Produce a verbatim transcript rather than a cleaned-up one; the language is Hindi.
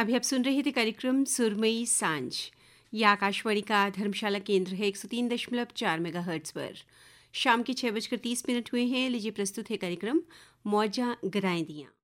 अभी आप सुन रहे थे कार्यक्रम सुरमई सांझ। यह आकाशवाणी का धर्मशाला केंद्र है एक सौ तीन दशमलव चार मेगा हर्ट्ज पर। शाम के छः बजकर तीस मिनट हुए हैं। लीजिए प्रस्तुत है कार्यक्रम मौजा गराएं दियां।